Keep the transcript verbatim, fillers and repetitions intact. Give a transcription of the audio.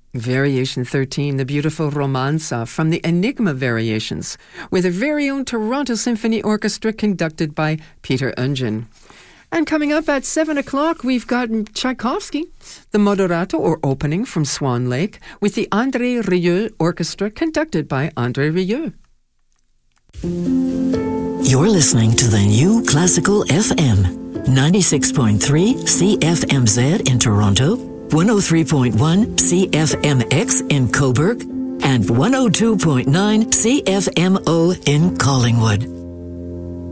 Variation thirteen, the beautiful Romanza from the Enigma Variations, with a very own Toronto Symphony Orchestra conducted by Peter Ungen. And coming up at seven o'clock, we've got Tchaikovsky, the Moderato or opening from Swan Lake, with the André Rieu Orchestra conducted by André Rieu. You're listening to the New Classical F M, ninety-six point three C F M Z in Toronto, one oh three point one C F M X in Cobourg, and one oh two point nine C F M O in Collingwood.